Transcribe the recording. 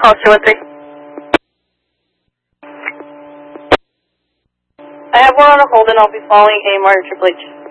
Call 213. I have one on a hold and I'll be following AMR and Triple H.